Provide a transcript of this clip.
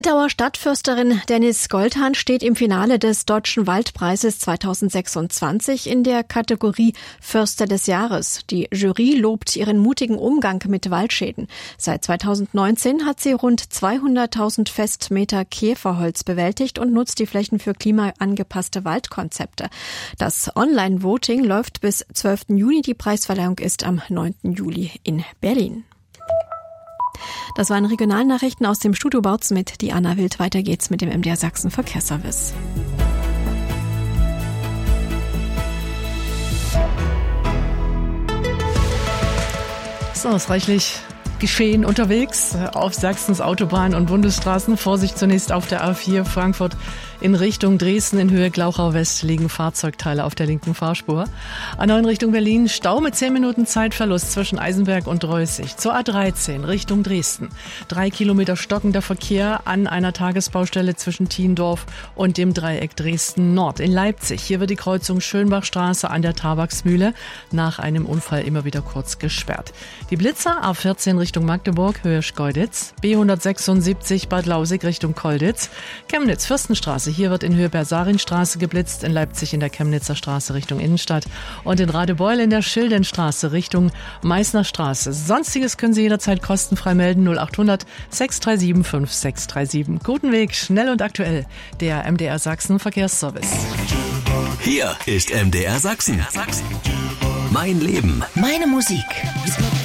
Zittauer Stadtförsterin Dennis Goldhahn steht im Finale des Deutschen Waldpreises 2026 in der Kategorie Förster des Jahres. Die Jury lobt ihren mutigen Umgang mit Waldschäden. Seit 2019 hat sie rund 200.000 Festmeter Käferholz bewältigt und nutzt die Flächen für klimaangepasste Waldkonzepte. Das Online-Voting läuft bis 12. Juni. Die Preisverleihung ist am 9. Juli in Berlin. Das waren Regionalnachrichten aus dem Studio Bautzen mit Diana Wild. Weiter geht's mit dem MDR Sachsen Verkehrsservice. So, ist reichlich Geschehen unterwegs auf Sachsens Autobahn- und Bundesstraßen. Vorsicht zunächst auf der A4 Frankfurt in Richtung Dresden in Höhe Glauchau West liegen Fahrzeugteile auf der linken Fahrspur. A9 in Richtung Berlin Stau mit 10 Minuten Zeitverlust zwischen Eisenberg und Reußig. Zur A13 Richtung Dresden. 3 Kilometer stockender Verkehr an einer Tagesbaustelle zwischen Thiendorf und dem Dreieck Dresden Nord. In Leipzig, hier wird die Kreuzung Schönbachstraße an der Tabaksmühle nach einem Unfall immer wieder kurz gesperrt. Die Blitzer A14 Richtung Magdeburg, Höhe Schkeuditz. B176 Bad Lausig Richtung Kolditz. Chemnitz Fürstenstraße. Hier wird in Höhe Bersarinstraße geblitzt, in Leipzig in der Chemnitzer Straße Richtung Innenstadt und in Radebeul in der Schildenstraße Richtung Meißner Straße. Sonstiges können Sie jederzeit kostenfrei melden, 0800 637 5637. Guten Weg, schnell und aktuell, der MDR Sachsen Verkehrsservice. Hier ist MDR Sachsen. Mein Leben. Meine Musik.